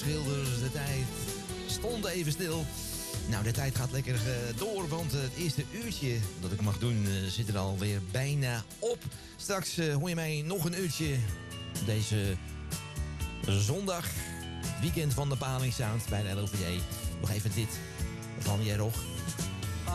Schilders. De tijd stond even stil. Nou, de tijd gaat lekker door, want het eerste uurtje dat ik mag doen zit er alweer bijna op. Straks hoor je mij nog een uurtje deze zondag, weekend van de Paling Sound bij de LOVJ. Nog even dit van Jerog.